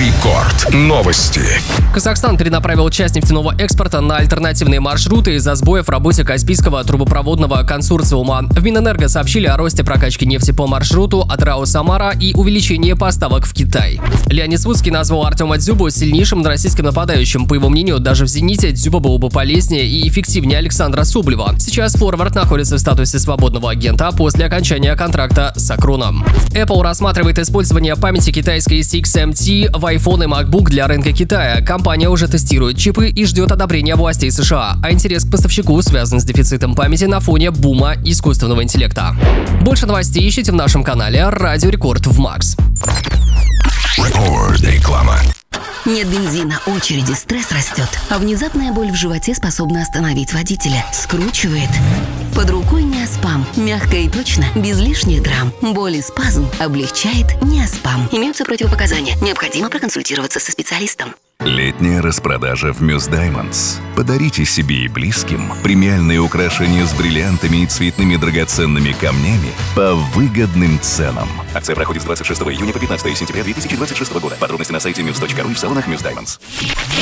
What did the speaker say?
Рекорд. Новости. Казахстан перенаправил часть нефтяного экспорта на альтернативные маршруты из-за сбоев в работе Каспийского трубопроводного консорциума. В Минэнерго сообщили о росте прокачки нефти по маршруту Атырау-Самара и увеличении поставок в Китай. Леонид Слуцкий назвал Артема Дзюбу сильнейшим российским нападающим. По его мнению, даже в «Зените» Дзюба был бы полезнее и эффективнее Александра Соболева. Сейчас форвард находится в статусе свободного агента после окончания контракта с Акроном. Apple рассматривает использование памяти китайской 6MT в iPhone и MacBook для рынка Китая. Компания уже тестирует чипы и ждет одобрения властей США, а интерес к поставщику связан с дефицитом памяти на фоне бума искусственного интеллекта. Больше новостей ищите в нашем канале Радио Рекорд в Макс. Реклама. Нет бензина, очереди, стресс растет, а внезапная боль в животе способна остановить водителя. Скручивает. Под рукой Неоспам. Мягко и точно, без лишних драм. Боль и спазм облегчает Неоспам. Имеются противопоказания. Необходимо проконсультироваться со специалистом. Летняя распродажа в Muse Diamonds. Подарите себе и близким премиальные украшения с бриллиантами и цветными драгоценными камнями по выгодным ценам. Акция проходит с 26 июня по 15 сентября 2026 года. Подробности на сайте muse.ru и в салонах Muse Diamonds.